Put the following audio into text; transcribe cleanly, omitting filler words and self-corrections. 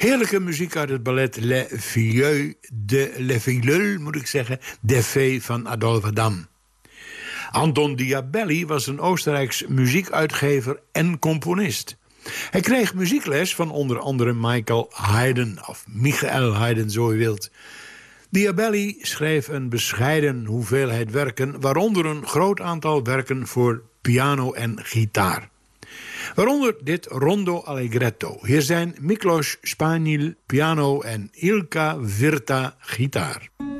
Heerlijke muziek uit het ballet Les Filles, moet ik zeggen, des Fées van Adolphe Adam. Anton Diabelli was een Oostenrijks muziekuitgever en componist. Hij kreeg muziekles van onder andere Michael Haydn, of Michael Haydn, zo u wilt. Diabelli schreef een bescheiden hoeveelheid werken, waaronder een groot aantal werken voor piano en gitaar. Waaronder dit Rondo Allegretto. Hier zijn Miklos Spanil piano en Ilka Virta gitaar.